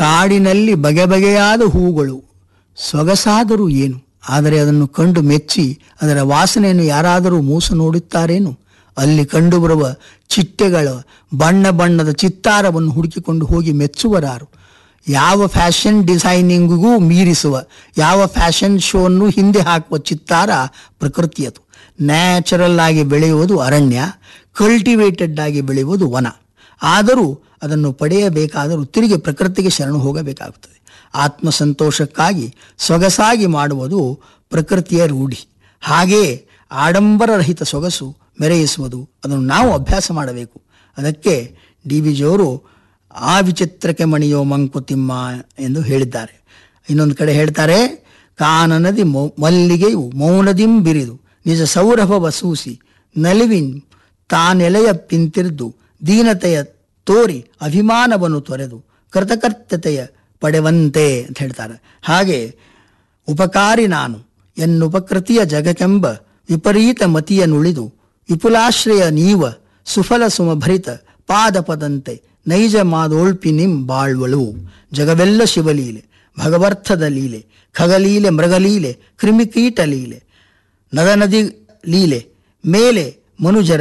ಕಾಡಿನಲ್ಲಿ ಬಗೆ ಬಗೆಯಾದ ಹೂಗಳು ಸೊಗಸಾದರೂ ಏನು, ಆದರೆ ಅದನ್ನು ಕಂಡು ಮೆಚ್ಚಿ ಅದರ ವಾಸನೆಯನ್ನು ಯಾರಾದರೂ ಮೂಸು ನೋಡುತ್ತಾರೇನು? ಅಲ್ಲಿ ಕಂಡುಬರುವ ಚಿಟ್ಟೆಗಳ ಬಣ್ಣ ಬಣ್ಣದ ಚಿತ್ತಾರವನ್ನು ಹುಡುಕಿಕೊಂಡು ಹೋಗಿ ಮೆಚ್ಚುವರಾರು? ಯಾವ ಫ್ಯಾಷನ್ ಡಿಸೈನಿಂಗಿಗೂ ಮೀರಿಸುವ, ಯಾವ ಫ್ಯಾಷನ್ ಶೋನ್ನು ಹಿಂದೆ ಹಾಕುವ ಚಿತ್ತಾರ ಪ್ರಕೃತಿಯದು. ನ್ಯಾಚುರಲ್ ಆಗಿ ಬೆಳೆಯುವುದು ಅರಣ್ಯ, ಕಲ್ಟಿವೇಟೆಡ್ ಆಗಿ ಬೆಳೆಯುವುದು ವನ. ಆದರೂ ಅದನ್ನು ಪಡೆಯಬೇಕಾದರೂ ತಿರುಗಿ ಪ್ರಕೃತಿಗೆ ಶರಣು ಹೋಗಬೇಕಾಗುತ್ತದೆ. ಆತ್ಮಸಂತೋಷಕ್ಕಾಗಿ ಸೊಗಸಾಗಿ ಮಾಡುವುದು ಪ್ರಕೃತಿಯ ರೂಢಿ. ಹಾಗೆಯೇ ಆಡಂಬರರಹಿತ ಸೊಗಸು ಮೆರೆಯಿಸುವುದು, ಅದನ್ನು ನಾವು ಅಭ್ಯಾಸ ಮಾಡಬೇಕು. ಅದಕ್ಕೆ ಡಿ ವಿ ಜಿಯವರು ಆ ವಿಚಿತ್ರಕ್ಕೆ ಮಣಿಯೋ ಮಂಕುತಿಮ್ಮ ಎಂದು ಹೇಳಿದ್ದಾರೆ. ಇನ್ನೊಂದು ಕಡೆ ಹೇಳ್ತಾರೆ, ಕಾನನದಿ ಮಲ್ಲಿಗೆಯು ಮೌನದಿಂ ಬಿರಿದು ನಿಜ ಸೌರಭವ ಸೂಸಿ ನಲಿವಿನ್ ತಾನೆಲೆಯ ಪಿಂತಿರ್ದು ದೀನತೆಯ ತೋರಿ ಅಭಿಮಾನವನ್ನು ತೊರೆದು ಕೃತಕರ್ತತೆಯ ಪಡೆವಂತೆ ಅಂತ ಹೇಳ್ತಾರೆ. ಹಾಗೆ ಉಪಕಾರಿ ನಾನು ಎನ್ನುಪಕೃತಿಯ ಜಗಕೆಂಬ ವಿಪರೀತ ಮತಿಯ ನುಳಿದು ವಿಪುಲಾಶ್ರಯ ನೀವ ಸುಫಲ ಸುಮಭರಿತ ಪಾದಪದಂತೆ ನೈಜ ಮಾದೋಳ್ಪಿ ನಿಂ ಬಾಳ್ವಳು. ಜಗವೆಲ್ಲ ಶಿವಲೀಲೆ, ಭಗವರ್ಥದ ಲೀಲೆ, ಖಗಲೀಲೆ, ಮೃಗಲೀಲೆ, ಕ್ರಿಮಿಕೀಟ ಲೀಲೆ, ನದಿ ಲೀಲೆ, ಮೇಲೆ ಮನುಜರ